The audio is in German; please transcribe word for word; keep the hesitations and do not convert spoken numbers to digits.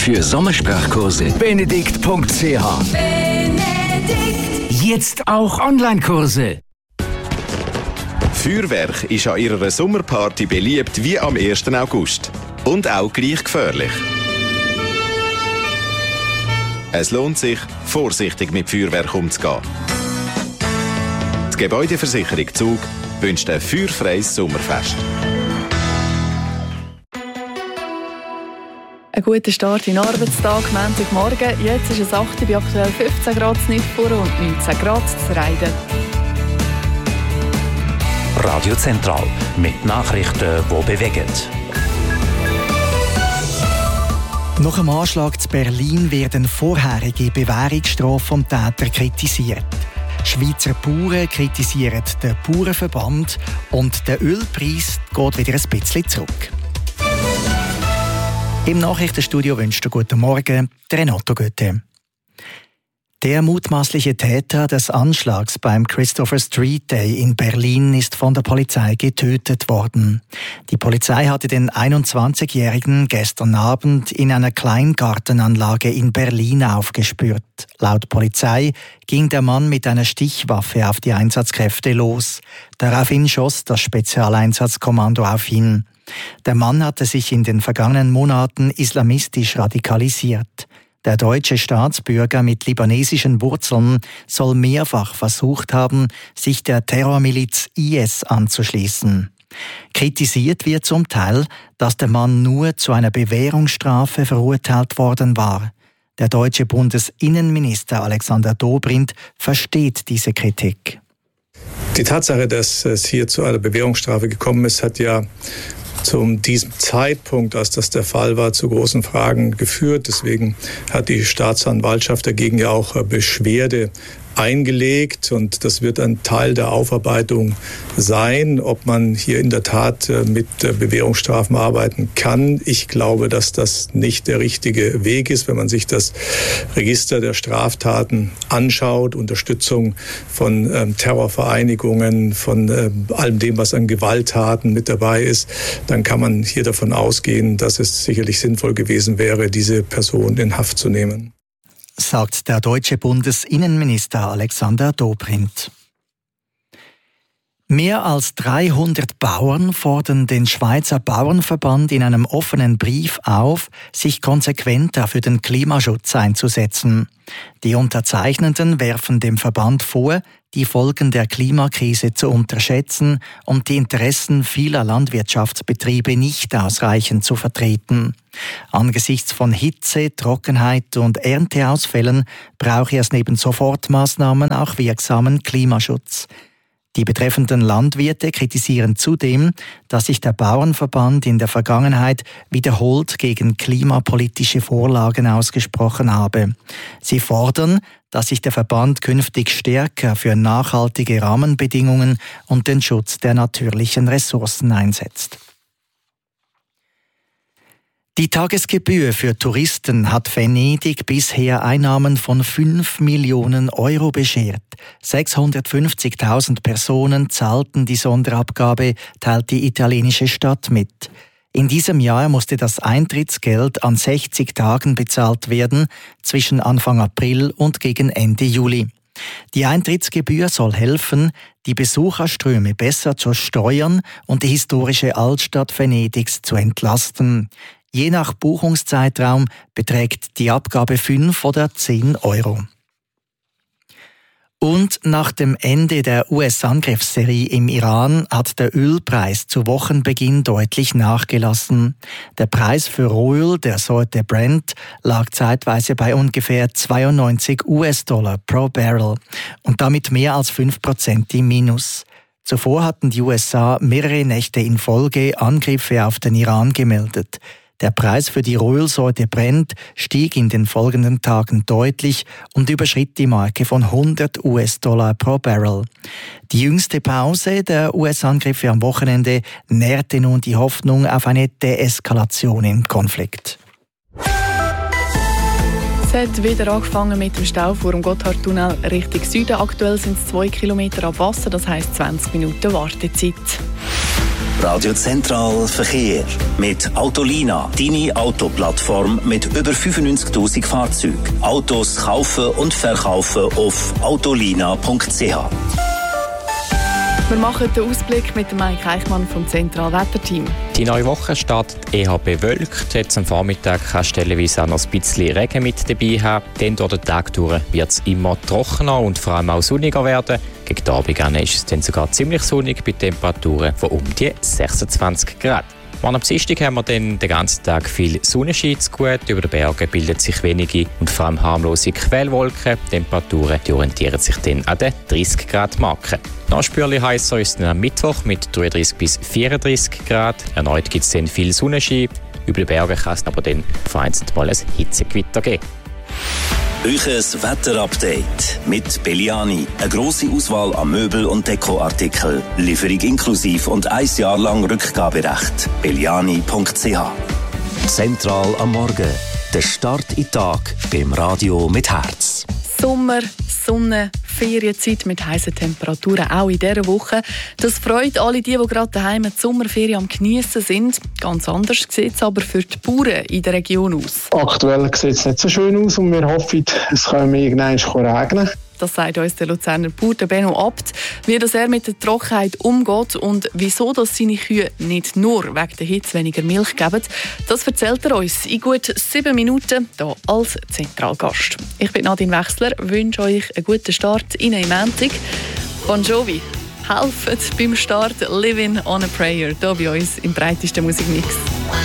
Für Sommersprachkurse benedikt punkt c h. Benedikt. Jetzt auch Online-Kurse. Feuerwerk ist an ihrer Sommerparty beliebt wie am ersten August. Und auch gleich gefährlich. Es lohnt sich, vorsichtig mit Feuerwerk umzugehen. Die Gebäudeversicherung Zug wünscht ein feuerfreies Sommerfest. Ein guter Start in den Arbeitstag, Montagmorgen. Jetzt ist es acht, bei aktuell fünfzehn Grad in Nidpur und neunzehn Grad in Reiden. Radio Zentral mit Nachrichten, die bewegen. Nach dem Anschlag in Berlin werden vorherige Bewährungsstrafen vom Täter kritisiert. Schweizer Bauern kritisieren den Bauernverband und der Ölpreis geht wieder ein bisschen zurück. Im Nachrichtenstudio wünscht er guten Morgen Renato Götte. Der mutmaßliche Täter des Anschlags beim Christopher Street Day in Berlin ist von der Polizei getötet worden. Die Polizei hatte den einundzwanzigjährigen gestern Abend in einer Kleingartenanlage in Berlin aufgespürt. Laut Polizei ging der Mann mit einer Stichwaffe auf die Einsatzkräfte los. Daraufhin schoss das Spezialeinsatzkommando auf ihn. Der Mann hatte sich in den vergangenen Monaten islamistisch radikalisiert. Der deutsche Staatsbürger mit libanesischen Wurzeln soll mehrfach versucht haben, sich der Terrormiliz I S anzuschließen. Kritisiert wird zum Teil, dass der Mann nur zu einer Bewährungsstrafe verurteilt worden war. Der deutsche Bundesinnenminister Alexander Dobrindt versteht diese Kritik. Die Tatsache, dass es hier zu einer Bewährungsstrafe gekommen ist, hat ja zu diesem Zeitpunkt, als das der Fall war, zu großen Fragen geführt. Deswegen hat die Staatsanwaltschaft dagegen ja auch Beschwerde eingelegt und das wird ein Teil der Aufarbeitung sein, ob man hier in der Tat mit Bewährungsstrafen arbeiten kann. Ich glaube, dass das nicht der richtige Weg ist, wenn man sich das Register der Straftaten anschaut, Unterstützung von ähm, Terrorvereinigungen, von ähm, allem dem, was an Gewalttaten mit dabei ist, dann kann man hier davon ausgehen, dass es sicherlich sinnvoll gewesen wäre, diese Person in Haft zu nehmen, sagt der deutsche Bundesinnenminister Alexander Dobrindt. Mehr als dreihundert Bauern fordern den Schweizer Bauernverband in einem offenen Brief auf, sich konsequenter für den Klimaschutz einzusetzen. Die Unterzeichnenden werfen dem Verband vor, die Folgen der Klimakrise zu unterschätzen und die Interessen vieler Landwirtschaftsbetriebe nicht ausreichend zu vertreten. Angesichts von Hitze, Trockenheit und Ernteausfällen brauche es neben Sofortmaßnahmen auch wirksamen Klimaschutz. Die betreffenden Landwirte kritisieren zudem, dass sich der Bauernverband in der Vergangenheit wiederholt gegen klimapolitische Vorlagen ausgesprochen habe. Sie fordern, dass sich der Verband künftig stärker für nachhaltige Rahmenbedingungen und den Schutz der natürlichen Ressourcen einsetzt. Die Tagesgebühr für Touristen hat Venedig bisher Einnahmen von fünf Millionen Euro beschert. sechshundertfünfzigtausend Personen zahlten die Sonderabgabe, teilt die italienische Stadt mit. In diesem Jahr musste das Eintrittsgeld an sechzig Tagen bezahlt werden, zwischen Anfang April und gegen Ende Juli. Die Eintrittsgebühr soll helfen, die Besucherströme besser zu steuern und die historische Altstadt Venedigs zu entlasten. Je nach Buchungszeitraum beträgt die Abgabe fünf oder zehn Euro. Und nach dem Ende der U S-Angriffsserie im Iran hat der Ölpreis zu Wochenbeginn deutlich nachgelassen. Der Preis für Rohöl der Sorte Brent lag zeitweise bei ungefähr zweiundneunzig US-Dollar pro Barrel und damit mehr als fünf Prozent im Minus. Zuvor hatten die U S A mehrere Nächte in Folge Angriffe auf den Iran gemeldet. Der Preis für die Rohölsorte Brent stieg in den folgenden Tagen deutlich und überschritt die Marke von hundert US-Dollar pro Barrel. Die jüngste Pause der U S-Angriffe am Wochenende nährte nun die Hoffnung auf eine Deeskalation im Konflikt. Es hat wieder angefangen mit dem Stau vor dem Gotthardtunnel Richtung Süden. Aktuell sind es zwei Kilometer ab Wasser, das heisst zwanzig Minuten Wartezeit. Radio Zentral Verkehr. Mit Autolina, deine Autoplattform mit über fünfundneunzigtausend Fahrzeugen. Autos kaufen und verkaufen auf autolina punkt c h. Wir machen den Ausblick mit dem Mike Eichmann vom Zentralwetterteam. Die neue Woche startet eher bewölkt. Jetzt am Vormittag kann stellenweise auch noch ein bisschen Regen mit dabei haben. Dann durch den Tag durch wird es immer trockener und vor allem auch sonniger werden. Gegen den Abend ist es dann sogar ziemlich sonnig bei Temperaturen von um die sechsundzwanzig Grad. Am Dienstag haben wir dann den ganzen Tag viel Sonnenschein zu gut. Über den Bergen bilden sich wenige und vor allem harmlose Quellwolken. Die Temperaturen die orientieren sich dann an den dreißig Grad Marke. Nachspürlich heißer ist es dann am Mittwoch mit dreiunddreißig bis vierunddreißig Grad. Erneut gibt es dann viel Sonnenschein. Über den Bergen kann es aber dann vereinzelt mal ein Hitzegewitter geben. Euches Wetterupdate mit Belliani. Eine grosse Auswahl an Möbel- und Dekoartikeln. Lieferung inklusiv und ein Jahr lang Rückgaberecht. belliani punkt c h. Zentral am Morgen. Der Start in den Tag beim Radio mit Herz. Sommer, Sonne, Ferienzeit mit heißen Temperaturen auch in dieser Woche. Das freut alle die, die gerade daheim die Sommerferien am Geniessen sind. Ganz anders sieht es aber für die Bauern in der Region aus. Aktuell sieht es nicht so schön aus und wir hoffen, es kann irgendwann regnen. Das sagt uns der Luzerner Bauer Benno Abt, wie das er mit der Trockenheit umgeht und wieso dass seine Kühe nicht nur wegen der Hitze weniger Milch geben. Das erzählt er uns in gut sieben Minuten hier als Zentralgast. Ich bin Nadine Wechsler, wünsche euch einen guten Start in den Montag. Bon Jovi, helft beim Start «Living on a Prayer» hier bei uns im breitesten Musikmix.